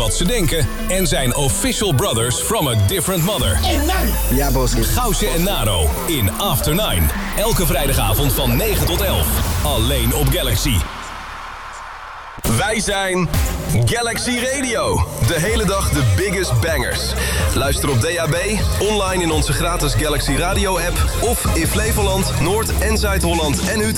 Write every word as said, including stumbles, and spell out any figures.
wat ze denken en zijn official brothers from a different mother. Ja, Boski. Gauze en Nano in After Nine. Elke vrijdagavond van negen tot elf. Alleen op Galaxy. Wij zijn Galaxy Radio. De hele dag de biggest bangers. Luister op D A B, online in onze gratis Galaxy Radio app of in Flevoland, Noord- en Zuid-Holland en Utrecht.